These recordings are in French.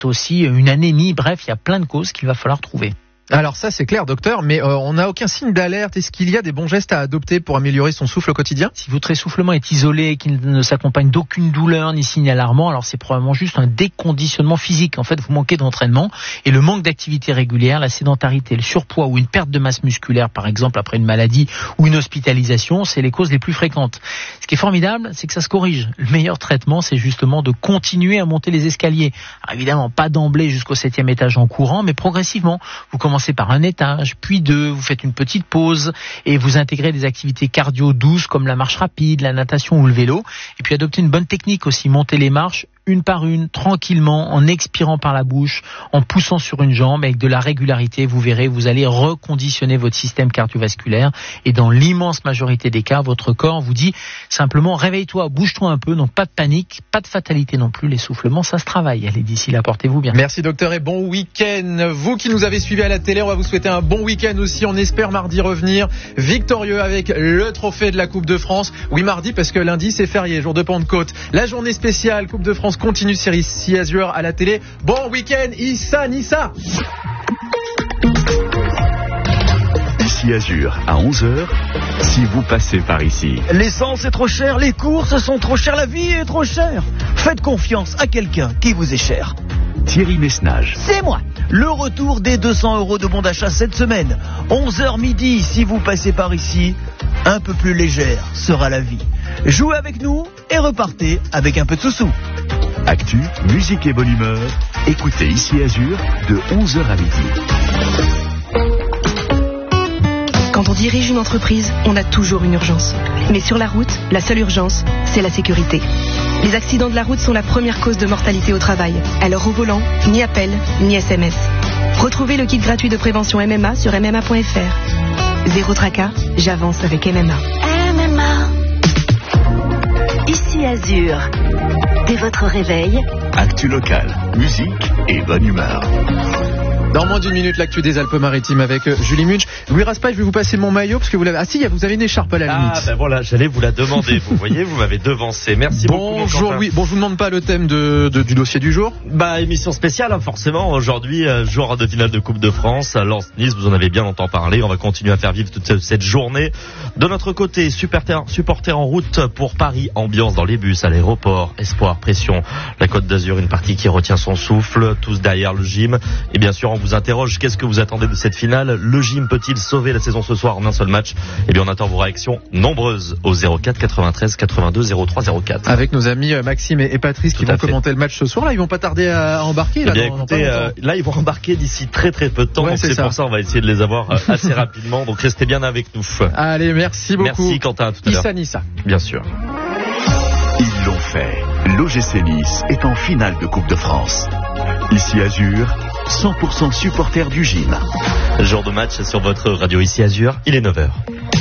aussi une anémie. Bref, il y a plein de causes qu'il va falloir trouver. Alors ça c'est clair docteur, mais on n'a aucun signe d'alerte. Est-ce qu'il y a des bons gestes à adopter pour améliorer son souffle au quotidien ? Si votre essoufflement est isolé, qu'il ne s'accompagne d'aucune douleur ni signe alarmant, alors c'est probablement juste un déconditionnement physique. En fait, vous manquez d'entraînement et le manque d'activité régulière, la sédentarité, le surpoids ou une perte de masse musculaire, par exemple après une maladie ou une hospitalisation, c'est les causes les plus fréquentes. Ce qui est formidable, c'est que ça se corrige. Le meilleur traitement, c'est justement de continuer à monter les escaliers. Alors évidemment, pas d'emblée jusqu'au 7e étage en courant, mais progressivement. Vous commencez par un étage, puis 2, vous faites une petite pause et vous intégrez des activités cardio douces comme la marche rapide, la natation ou le vélo. Et puis adoptez une bonne technique aussi, monter les marches une par une, tranquillement, en expirant par la bouche, en poussant sur une jambe avec de la régularité. Vous verrez, vous allez reconditionner votre système cardiovasculaire et dans l'immense majorité des cas, votre corps vous dit simplement réveille-toi, bouge-toi un peu, donc pas de panique, pas de fatalité non plus. L'essoufflement, ça se travaille. Allez, d'ici là, portez-vous bien. Merci docteur et bon week-end. Vous qui nous avez suivis à la télé, on va vous souhaiter un bon week-end aussi. On espère mardi revenir victorieux avec le trophée de la Coupe de France. Oui, mardi parce que lundi c'est férié, jour de Pentecôte. La journée spéciale Coupe de France continue sur ici Azur à la télé. Bon week-end, Issa Nissa. Ici Azur à 11h, si vous passez par ici. L'essence est trop chère, les courses sont trop chères, la vie est trop chère. Faites confiance à quelqu'un qui vous est cher. Thierry Messnage. C'est moi. Le retour des 200 € de bon d'achat cette semaine. 11h midi, si vous passez par ici, un peu plus légère sera la vie. Jouez avec nous et repartez avec un peu de sous-sous. Actu, musique et bonne humeur. Écoutez Ici Azur de 11h à midi. Quand on dirige une entreprise, on a toujours une urgence. Mais sur la route, la seule urgence, c'est la sécurité. Les accidents de la route sont la première cause de mortalité au travail. Alors au volant, ni appel, ni SMS. Retrouvez le kit gratuit de prévention MMA sur MMA.fr. Zéro tracas, j'avance avec MMA. MMA. Ici Azur. Dès votre réveil, Actu locale, musique et bonne humeur. Dans moins d'une minute, l'actu des Alpes-Maritimes avec Julie Munch. Louis Raspail, je vais vous passer mon maillot parce que vous l'avez. Ah si, vous avez une écharpe à la limite. Ah ben voilà, j'allais vous la demander. Vous voyez, vous m'avez devancé. Merci beaucoup. Bonjour, oui. Bon, je vous demande pas le thème du dossier du jour. Bah émission spéciale, hein, forcément. Aujourd'hui, jour de finale de Coupe de France, Lens-Nice. Vous en avez bien longtemps parlé. On va continuer à faire vivre toute cette journée. De notre côté, supporters en route pour Paris. Ambiance dans les bus, à l'aéroport. Espoir, pression. La Côte d'Azur, une partie qui retient son souffle. Tous derrière le gym. Et bien sûr, on vous interroge. Qu'est-ce que vous attendez de cette finale? Le gym peut-il sauver la saison ce soir en un seul match? Eh bien, on attend vos réactions nombreuses au 04 93 82 03 04. Avec nos amis Maxime et Patrice qui vont commenter le match ce soir. Là, ils vont pas tarder à embarquer. Eh bien, écoutez, là, ils vont embarquer d'ici très très peu de temps. Ouais, donc c'est pour ça, on va essayer de les avoir assez rapidement. Donc restez bien avec nous. Allez, merci beaucoup. Merci Quentin, à tout à l'heure. Issa Nissa. Bien sûr. Ils l'ont fait. L'OGC Nice est en finale de Coupe de France. Ici Azur, 100% supporters du gym. Jour de match sur votre radio Ici Azur, il est 9h.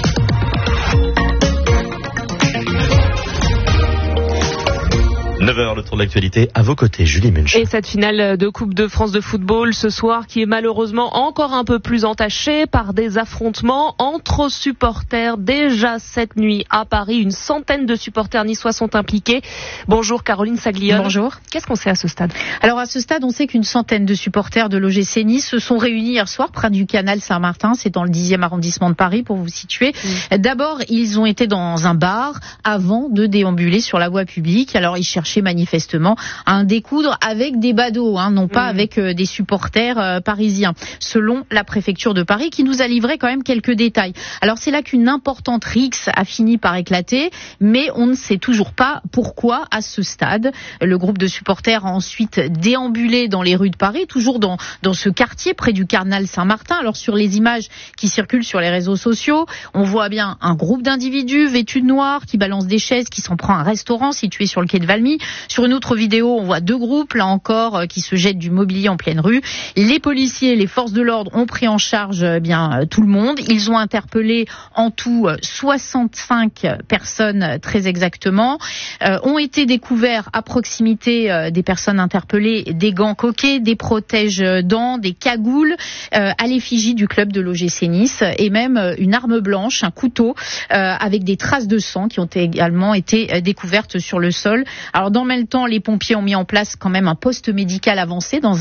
9h, le tour de l'actualité à vos côtés, Julie Munch. Et cette finale de Coupe de France de football ce soir qui est malheureusement encore un peu plus entachée par des affrontements entre supporters. Déjà cette nuit à Paris, une centaine de supporters niçois sont impliqués. Bonjour Caroline Saglione. Bonjour. Qu'est-ce qu'on sait à ce stade? Alors à ce stade, on sait qu'une centaine de supporters de l'OGC Nice se sont réunis hier soir près du canal Saint-Martin, c'est dans le 10e arrondissement de Paris pour vous situer. D'abord, ils ont été dans un bar avant de déambuler sur la voie publique. Alors ils cherchaient manifestement à en découdre avec des badauds, non pas avec des supporters parisiens, selon la préfecture de Paris qui nous a livré quand même quelques détails. Alors c'est là qu'une importante rixe a fini par éclater, mais on ne sait toujours pas pourquoi à ce stade. Le groupe de supporters a ensuite déambulé dans les rues de Paris, toujours dans ce quartier près du canal Saint-Martin. Alors sur les images qui circulent sur les réseaux sociaux, on voit bien un groupe d'individus vêtus de noir qui balancent des chaises, qui s'en prend à un restaurant situé sur le quai de Valmy. Sur une autre vidéo, on voit deux groupes, là encore, qui se jettent du mobilier en pleine rue. Les policiers, les forces de l'ordre ont pris en charge tout le monde. Ils ont interpellé en tout 65 personnes très exactement. Ont été découverts à proximité des personnes interpellées des gants coquets, des protège-dents, des cagoules à l'effigie du club de l'OGC Nice et même une arme blanche, un couteau avec des traces de sang qui ont également été découvertes sur le sol. Alors Alors dans le même temps, les pompiers ont mis en place quand même un poste médical avancé dans